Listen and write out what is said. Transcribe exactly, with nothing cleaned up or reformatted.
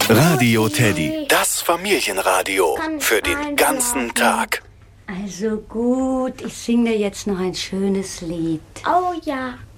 Radio Teddy, das Familienradio für den ganzen Tag. Also gut, ich singe dir jetzt noch ein schönes Lied. Oh ja.